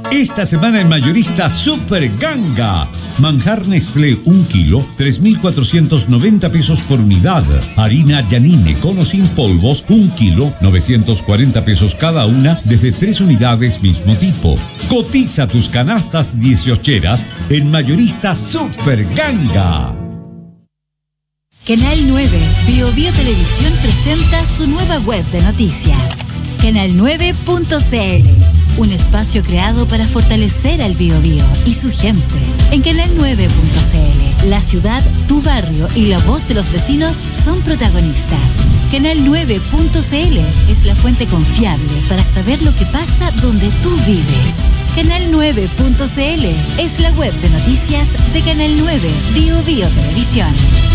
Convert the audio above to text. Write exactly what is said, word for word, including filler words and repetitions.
Esta semana en Mayorista Super Ganga. Manjar Nestlé un kilo, tres mil cuatrocientos noventa pesos por unidad. Harina Yanine con o sin polvos, un kilo, novecientos cuarenta pesos cada una, desde tres unidades mismo tipo. Cotiza tus canastas dieciocheras en Mayorista Super Ganga. Canal nueve, Bio Bio Televisión presenta su nueva web de noticias. canal nueve punto c l, un espacio creado para fortalecer al Bio Bio y su gente. En canal nueve punto c l, la ciudad, tu barrio y la voz de los vecinos son protagonistas. canal nueve punto c l es la fuente confiable para saber lo que pasa donde tú vives. canal nueve punto c l es la web de noticias de Canal nueve, Bio Bio Televisión.